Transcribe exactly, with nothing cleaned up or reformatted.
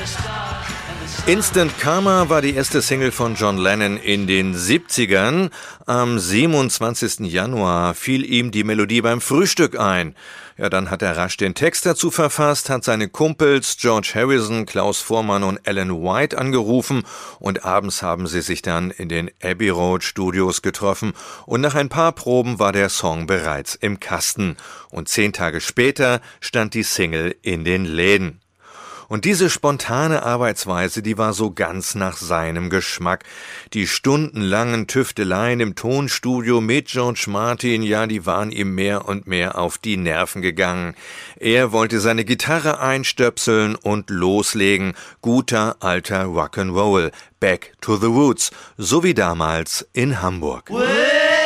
Instant Karma war die erste Single von John Lennon in den siebzigern. Am siebenundzwanzigsten Januar fiel ihm die Melodie beim Frühstück ein. Ja, dann hat er rasch den Text dazu verfasst, hat seine Kumpels George Harrison, Klaus Voormann und Alan White angerufen und abends haben sie sich dann in den Abbey Road Studios getroffen und nach ein paar Proben war der Song bereits im Kasten und zehn Tage später stand die Single in den Läden. Und diese spontane Arbeitsweise, die war so ganz nach seinem Geschmack. Die stundenlangen Tüfteleien im Tonstudio mit George Martin, ja, die waren ihm mehr und mehr auf die Nerven gegangen. Er wollte seine Gitarre einstöpseln und loslegen. Guter alter Rock'n'Roll. Back to the Roots. So wie damals in Hamburg. Well.